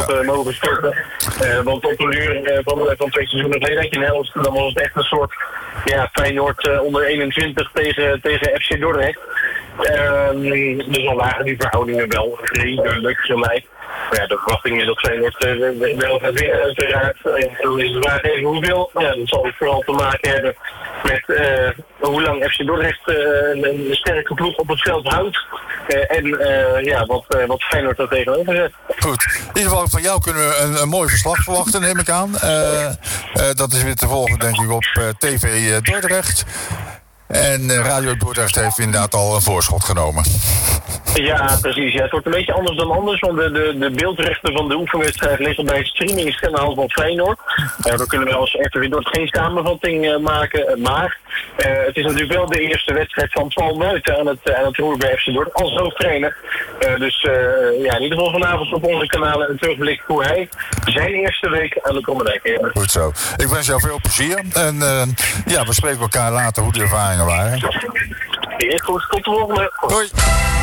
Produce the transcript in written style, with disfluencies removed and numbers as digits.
had mogen storten. Want op een uur van 2 seizoenen geleden had je een helft. Dan was het echt een soort Feyenoord onder 21 tegen FC Dordrecht. Dus al lagen die verhoudingen wel redelijk gelijk. Maar ja, de verwachting is dat Feyenoord wel gaat winnen, uiteraard. En dan is de vraag even hoeveel. Ja, dat zal vooral te maken hebben met hoe lang FC Dordrecht een sterke ploeg op het veld houdt. Wat Feyenoord daar tegenover zet. Goed. In ieder geval van jou kunnen we een mooi verslag verwachten, neem ik aan. Dat is weer te volgen, denk ik, op TV Dordrecht. En Radio Dordrecht heeft inderdaad al een voorschot genomen. Ja, precies. Ja, het wordt een beetje anders dan anders, want de beeldrechten van de oefenwedstrijd liggen bij het streamingskanaal van Feyenoord. We kunnen wel als RTV Dordrecht geen samenvatting maken, maar het is natuurlijk wel de eerste wedstrijd van Paul Nuiten aan het roer bij FC Dordrecht als hoofdtrainer. Dus in ieder geval vanavond op onze kanalen een terugblik hoe hij zijn eerste week aan de Krommerdijk heeft. Goed zo. Ik wens jou veel plezier en we spreken elkaar later hoe de ervaringen waren. Heel goed, tot de volgende. Hoi.